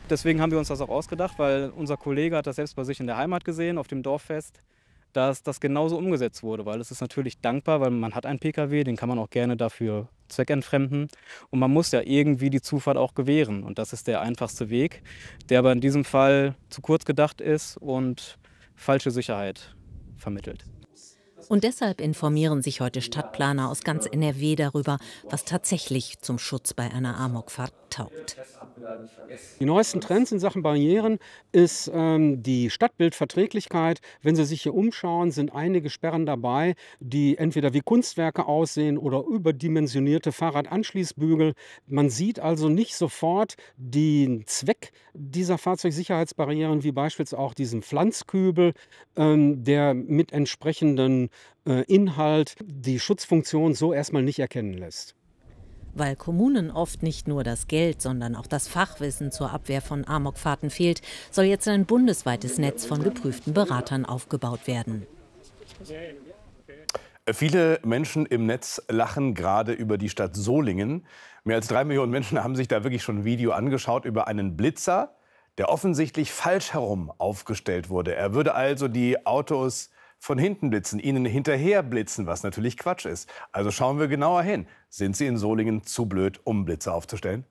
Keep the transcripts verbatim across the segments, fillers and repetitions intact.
deswegen haben wir uns das auch ausgedacht, weil unser Kollege hat das selbst bei sich in der Heimat gesehen, auf dem Dorffest, dass das genauso umgesetzt wurde. Weil es ist natürlich dankbar, weil man hat einen Pkw, den kann man auch gerne dafür zweckentfremden. Und man muss ja irgendwie die Zufahrt auch gewähren. Und das ist der einfachste Weg, der aber in diesem Fall zu kurz gedacht ist und falsche Sicherheit vermittelt. Und deshalb informieren sich heute Stadtplaner aus ganz N R W darüber, was tatsächlich zum Schutz bei einer Amokfahrt taugt. Die neuesten Trends in Sachen Barrieren ist ähm, die Stadtbildverträglichkeit. Wenn Sie sich hier umschauen, sind einige Sperren dabei, die entweder wie Kunstwerke aussehen oder überdimensionierte Fahrradanschließbügel. Man sieht also nicht sofort den Zweck dieser Fahrzeugsicherheitsbarrieren, wie beispielsweise auch diesen Pflanzkübel, ähm, der mit entsprechendem äh, Inhalt die Schutzfunktion so erstmal nicht erkennen lässt. Weil Kommunen oft nicht nur das Geld, sondern auch das Fachwissen zur Abwehr von Amokfahrten fehlt, soll jetzt ein bundesweites Netz von geprüften Beratern aufgebaut werden. Viele Menschen im Netz lachen gerade über die Stadt Solingen. Mehr als drei Millionen Menschen haben sich da wirklich schon ein Video angeschaut über einen Blitzer, der offensichtlich falsch herum aufgestellt wurde. Er würde also die Autos von hinten blitzen, ihnen hinterher blitzen, was natürlich Quatsch ist. Also schauen wir genauer hin. Sind Sie in Solingen zu blöd, um Blitzer aufzustellen?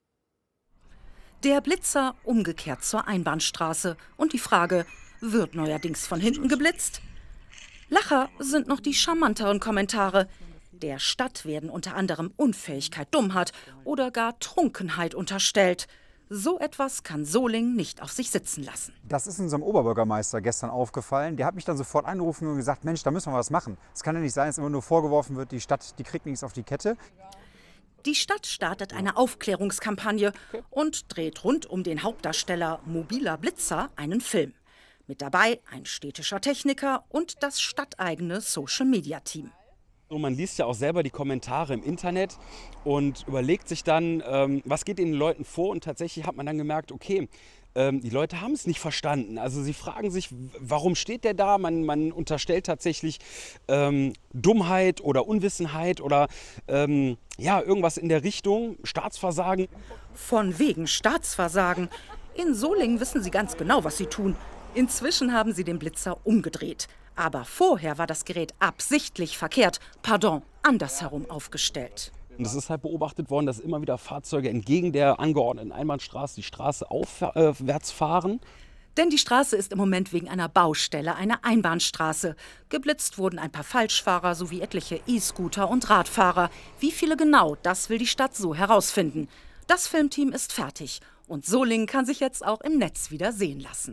Der Blitzer umgekehrt zur Einbahnstraße. Und die Frage, wird neuerdings von hinten geblitzt? Lacher sind noch die charmanteren Kommentare. Der Stadt werden unter anderem Unfähigkeit, Dummheit oder gar Trunkenheit unterstellt. So etwas kann Solingen nicht auf sich sitzen lassen. Das ist unserem Oberbürgermeister gestern aufgefallen. Der hat mich dann sofort angerufen und gesagt, Mensch, da müssen wir was machen. Es kann ja nicht sein, dass immer nur vorgeworfen wird, die Stadt, die kriegt nichts auf die Kette. Die Stadt startet eine Aufklärungskampagne und dreht rund um den Hauptdarsteller Mobiler Blitzer einen Film. Mit dabei ein städtischer Techniker und das stadteigene Social-Media-Team. Man liest ja auch selber die Kommentare im Internet und überlegt sich dann, ähm, was geht den Leuten vor. Und tatsächlich hat man dann gemerkt, okay, ähm, die Leute haben es nicht verstanden. Also sie fragen sich, warum steht der da? Man, man unterstellt tatsächlich ähm, Dummheit oder Unwissenheit oder ähm, ja, irgendwas in der Richtung, Staatsversagen. Von wegen Staatsversagen. In Solingen wissen sie ganz genau, was sie tun. Inzwischen haben sie den Blitzer umgedreht. Aber vorher war das Gerät absichtlich verkehrt, pardon, andersherum aufgestellt. Und es ist halt beobachtet worden, dass immer wieder Fahrzeuge entgegen der angeordneten Einbahnstraße die Straße aufwärts fahren. Denn die Straße ist im Moment wegen einer Baustelle eine Einbahnstraße. Geblitzt wurden ein paar Falschfahrer sowie etliche E-Scooter und Radfahrer. Wie viele genau, das will die Stadt so herausfinden. Das Filmteam ist fertig und Solingen kann sich jetzt auch im Netz wieder sehen lassen.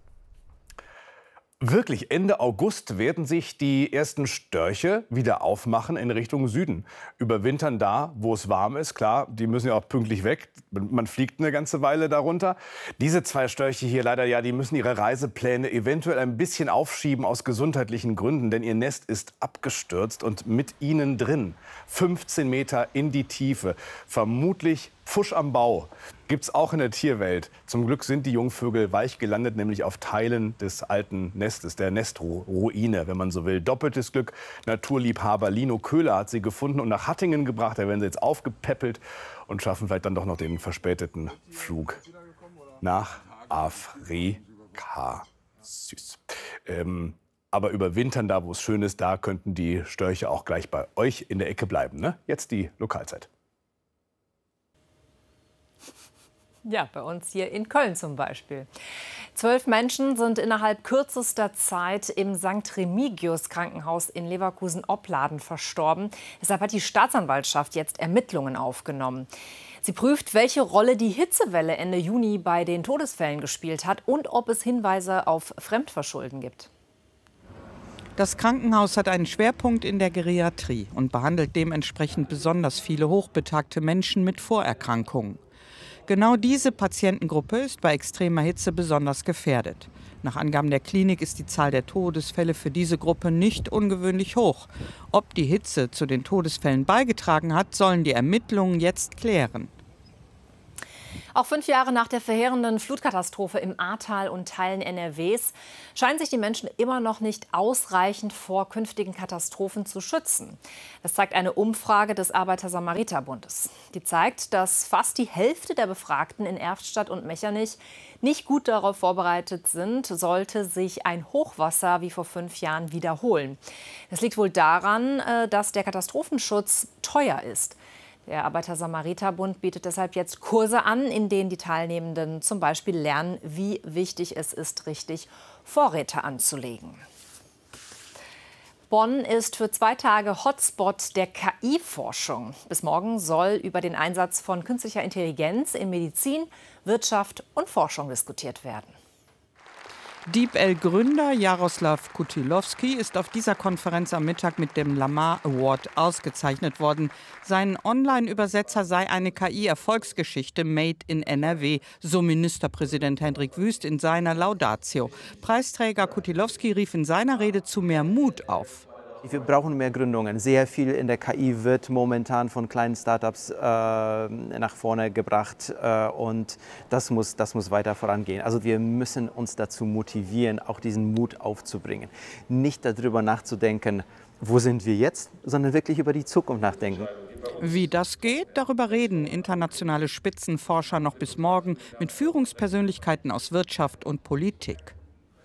Wirklich, Ende August werden sich die ersten Störche wieder aufmachen in Richtung Süden. Überwintern da, wo es warm ist. Klar, die müssen ja auch pünktlich weg. Man fliegt eine ganze Weile darunter. Diese zwei Störche hier leider, ja, die müssen ihre Reisepläne eventuell ein bisschen aufschieben aus gesundheitlichen Gründen. Denn ihr Nest ist abgestürzt und mit ihnen drin. fünfzehn Meter in die Tiefe. Vermutlich Pfusch am Bau. Gibt's auch in der Tierwelt. Zum Glück sind die Jungvögel weich gelandet, nämlich auf Teilen des alten Nestes, der Nestruine, wenn man so will. Doppeltes Glück. Naturliebhaber Lino Köhler hat sie gefunden und nach Hattingen gebracht. Da werden sie jetzt aufgepäppelt und schaffen vielleicht dann doch noch den verspäteten Flug nach Afrika. Süß. Ähm, aber überwintern da, wo es schön ist, da könnten die Störche auch gleich bei euch in der Ecke bleiben. Ne? Jetzt die Lokalzeit. Ja, bei uns hier in Köln zum Beispiel. Zwölf Menschen sind innerhalb kürzester Zeit im Sankt Remigius Krankenhaus in Leverkusen-Opladen verstorben. Deshalb hat die Staatsanwaltschaft jetzt Ermittlungen aufgenommen. Sie prüft, welche Rolle die Hitzewelle Ende Juni bei den Todesfällen gespielt hat und ob es Hinweise auf Fremdverschulden gibt. Das Krankenhaus hat einen Schwerpunkt in der Geriatrie und behandelt dementsprechend besonders viele hochbetagte Menschen mit Vorerkrankungen. Genau diese Patientengruppe ist bei extremer Hitze besonders gefährdet. Nach Angaben der Klinik ist die Zahl der Todesfälle für diese Gruppe nicht ungewöhnlich hoch. Ob die Hitze zu den Todesfällen beigetragen hat, sollen die Ermittlungen jetzt klären. Auch fünf Jahre nach der verheerenden Flutkatastrophe im Ahrtal und Teilen N R Ws scheinen sich die Menschen immer noch nicht ausreichend vor künftigen Katastrophen zu schützen. Das zeigt eine Umfrage des Arbeiter-Samariter-Bundes. Die zeigt, dass fast die Hälfte der Befragten in Erftstadt und Mechernich nicht gut darauf vorbereitet sind, sollte sich ein Hochwasser wie vor fünf Jahren wiederholen. Das liegt wohl daran, dass der Katastrophenschutz teuer ist. Der Arbeiter-Samariter-Bund bietet deshalb jetzt Kurse an, in denen die Teilnehmenden zum Beispiel lernen, wie wichtig es ist, richtig Vorräte anzulegen. Bonn ist für zwei Tage Hotspot der K I-Forschung. Bis morgen soll über den Einsatz von künstlicher Intelligenz in Medizin, Wirtschaft und Forschung diskutiert werden. DeepL-Gründer Jaroslav Kutilowski ist auf dieser Konferenz am Mittag mit dem Lamar Award ausgezeichnet worden. Sein Online-Übersetzer sei eine K I-Erfolgsgeschichte made in N R W, so Ministerpräsident Hendrik Wüst in seiner Laudatio. Preisträger Kutilowski rief in seiner Rede zu mehr Mut auf. Wir brauchen mehr Gründungen. Sehr viel in der K I wird momentan von kleinen Startups äh, nach vorne gebracht äh, und das muss, das muss weiter vorangehen. Also wir müssen uns dazu motivieren, auch diesen Mut aufzubringen. Nicht darüber nachzudenken, wo sind wir jetzt, sondern wirklich über die Zukunft nachdenken. Wie das geht, darüber reden internationale Spitzenforscher noch bis morgen mit Führungspersönlichkeiten aus Wirtschaft und Politik.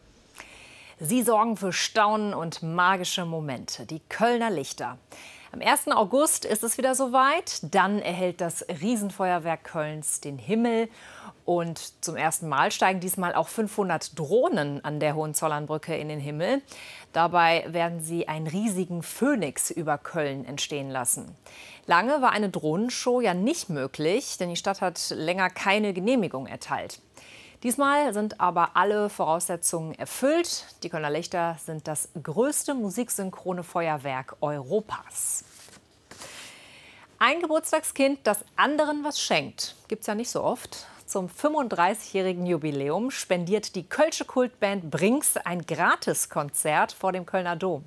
Sie sorgen für Staunen und magische Momente, die Kölner Lichter. Am ersten August ist es wieder soweit. Dann erhält das Riesenfeuerwerk Kölns den Himmel. Und zum ersten Mal steigen diesmal auch fünfhundert Drohnen an der Hohenzollernbrücke in den Himmel. Dabei werden sie einen riesigen Phönix über Köln entstehen lassen. Lange war eine Drohnenshow ja nicht möglich, denn die Stadt hat länger keine Genehmigung erteilt. Diesmal sind aber alle Voraussetzungen erfüllt. Die Kölner Lichter sind das größte musiksynchrone Feuerwerk Europas. Ein Geburtstagskind, das anderen was schenkt, gibt es ja nicht so oft. Zum fünfunddreißigjährigen Jubiläum spendiert die kölsche Kultband Brings ein Gratiskonzert vor dem Kölner Dom.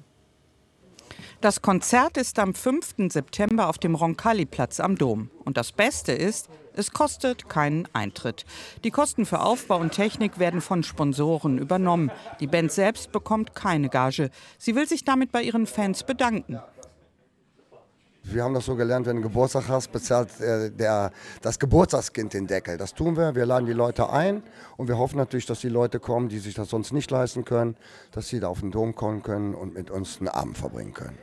Das Konzert ist am fünften September auf dem Roncalli-Platz am Dom. Und das Beste ist, es kostet keinen Eintritt. Die Kosten für Aufbau und Technik werden von Sponsoren übernommen. Die Band selbst bekommt keine Gage. Sie will sich damit bei ihren Fans bedanken. Wir haben das so gelernt, wenn du Geburtstag hast, bezahlt äh, der, das Geburtstagskind den Deckel. Das tun wir, wir laden die Leute ein und wir hoffen natürlich, dass die Leute kommen, die sich das sonst nicht leisten können, dass sie da auf den Dom kommen können und mit uns einen Abend verbringen können.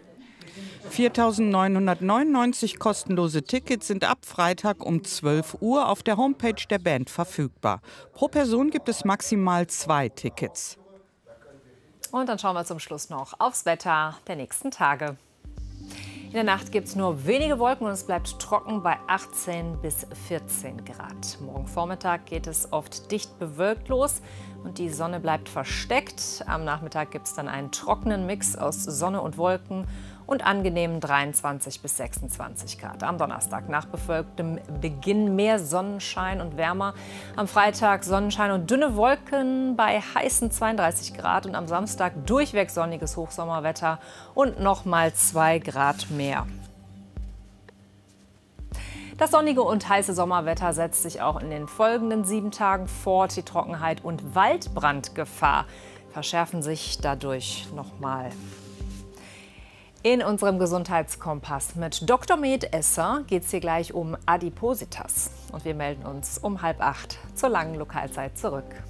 viertausendneunhundertneunundneunzig kostenlose Tickets sind ab Freitag um zwölf Uhr auf der Homepage der Band verfügbar. Pro Person gibt es maximal zwei Tickets. Und dann schauen wir zum Schluss noch aufs Wetter der nächsten Tage. In der Nacht gibt es nur wenige Wolken und es bleibt trocken bei achtzehn bis vierzehn Grad. Morgen Vormittag geht es oft dicht bewölkt los und die Sonne bleibt versteckt. Am Nachmittag gibt es dann einen trockenen Mix aus Sonne und Wolken und angenehmen dreiundzwanzig bis sechsundzwanzig Grad. Am Donnerstag nach bewölktem Beginn mehr Sonnenschein und wärmer. Am Freitag Sonnenschein und dünne Wolken bei heißen zweiunddreißig Grad und am Samstag durchweg sonniges Hochsommerwetter und noch mal zwei Grad mehr. Das sonnige und heiße Sommerwetter setzt sich auch in den folgenden sieben Tagen fort. Die Trockenheit und Waldbrandgefahr verschärfen sich dadurch noch mal. In unserem Gesundheitskompass mit Doktor Med Esser geht es hier gleich um Adipositas. Und wir melden uns um halb acht zur langen Lokalzeit zurück.